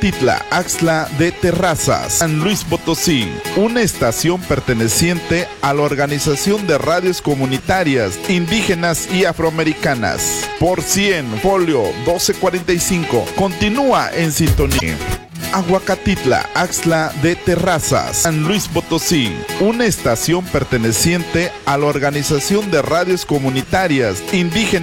Aguacatitla, Axtla de Terrazas, San Luis Potosí, una estación perteneciente a la Organización de Radios Comunitarias Indígenas y Afroamericanas. Por 100, folio 1245, continúa en sintonía. Aguacatitla, Axtla de Terrazas, San Luis Potosí, una estación perteneciente a la Organización de Radios Comunitarias Indígenas